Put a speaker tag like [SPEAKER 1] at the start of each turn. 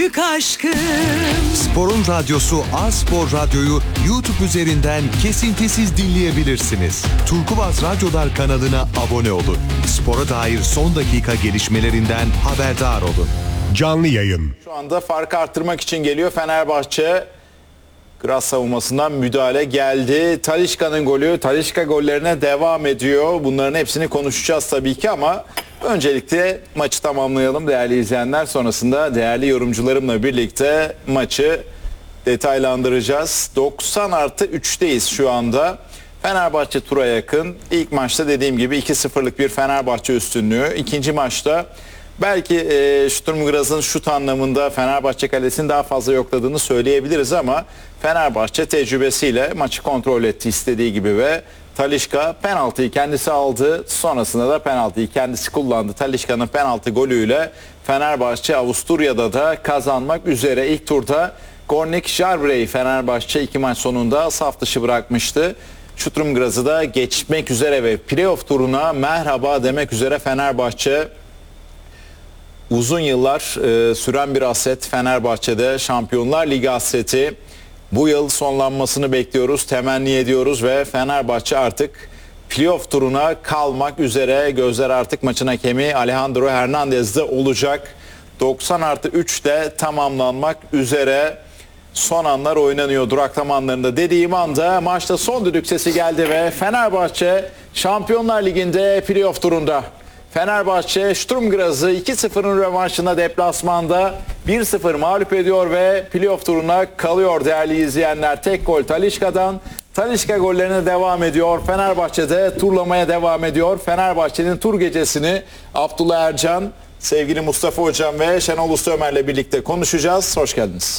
[SPEAKER 1] Büyük aşkım.
[SPEAKER 2] Spor'un radyosu A-Spor Radyo'yu YouTube üzerinden kesintisiz dinleyebilirsiniz. Turkuaz Radyolar kanalına abone olun. Spora dair son dakika gelişmelerinden haberdar olun.
[SPEAKER 3] Canlı yayın.
[SPEAKER 4] Şu anda farkı arttırmak için geliyor Fenerbahçe. Gras savunmasından müdahale geldi. Talisca'nın golü. Talisca gollerine devam ediyor. Bunların hepsini konuşacağız tabii ki ama öncelikle maçı tamamlayalım değerli izleyenler. Sonrasında değerli yorumcularımla birlikte maçı detaylandıracağız. 90+3'teyiz şu anda. Fenerbahçe tura yakın. İlk maçta dediğim gibi 2-0'lık bir Fenerbahçe üstünlüğü. İkinci maçta belki Sturm Graz'ın şut anlamında Fenerbahçe kalesini daha fazla yokladığını söyleyebiliriz ama Fenerbahçe tecrübesiyle maçı kontrol etti istediği gibi ve Talisca penaltıyı kendisi aldı. Sonrasında da penaltıyı kendisi kullandı. Talisca'nın penaltı golüyle Fenerbahçe Avusturya'da da kazanmak üzere. İlk turda Gornik Jarbre'yi Fenerbahçe 2 maç sonunda saf dışı bırakmıştı. Sturm Graz'ı da geçmek üzere ve playoff turuna merhaba demek üzere Fenerbahçe. Uzun yıllar süren bir hasret Fenerbahçe'de, Şampiyonlar Ligi hasreti. Bu yıl sonlanmasını bekliyoruz, temenni ediyoruz ve Fenerbahçe artık playoff turuna kalmak üzere. Gözler artık maçın hakemi Alejandro Hernandez'de olacak. 90+3'te tamamlanmak üzere. Son anlar oynanıyor duraklama anlarında dediğim anda maçta son düdük sesi geldi ve Fenerbahçe Şampiyonlar Ligi'nde playoff turunda. Fenerbahçe Sturm Graz'ı 2-0'ın rövanşında deplasmanda 1-0 mağlup ediyor ve playoff turuna kalıyor değerli izleyenler. Tek gol Talisca'dan. Talisca gollerine devam ediyor. Fenerbahçe'de turlamaya devam ediyor. Fenerbahçe'nin tur gecesini Abdullah Ercan, sevgili Mustafa Hocam ve Şenol Usta Ömer'le birlikte konuşacağız. Hoş geldiniz.